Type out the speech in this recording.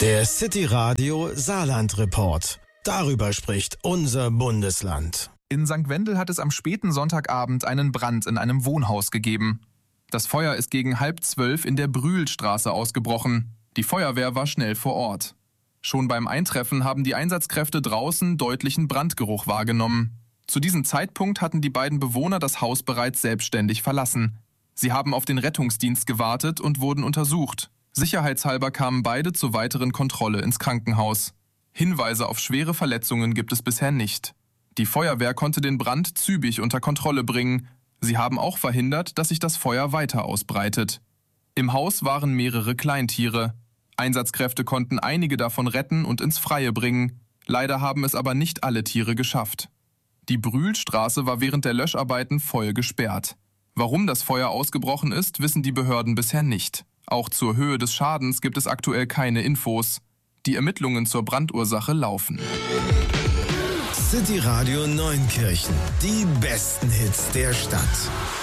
Der City Radio Saarland Report. Darüber spricht unser Bundesland. In St. Wendel hat es am späten Sonntagabend einen Brand in einem Wohnhaus gegeben. Das Feuer ist gegen 11:30 in der Brühlstraße ausgebrochen. Die Feuerwehr war schnell vor Ort. Schon beim Eintreffen haben die Einsatzkräfte draußen deutlichen Brandgeruch wahrgenommen. Zu diesem Zeitpunkt hatten die beiden Bewohner das Haus bereits selbstständig verlassen. Sie haben auf den Rettungsdienst gewartet und wurden untersucht. Sicherheitshalber kamen beide zur weiteren Kontrolle ins Krankenhaus. Hinweise auf schwere Verletzungen gibt es bisher nicht. Die Feuerwehr konnte den Brand zügig unter Kontrolle bringen. Sie haben auch verhindert, dass sich das Feuer weiter ausbreitet. Im Haus waren mehrere Kleintiere. Einsatzkräfte konnten einige davon retten und ins Freie bringen. Leider haben es aber nicht alle Tiere geschafft. Die Brühlstraße war während der Löscharbeiten voll gesperrt. Warum das Feuer ausgebrochen ist, wissen die Behörden bisher nicht. Auch zur Höhe des Schadens gibt es aktuell keine Infos. Die Ermittlungen zur Brandursache laufen. City Radio Neunkirchen. Die besten Hits der Stadt.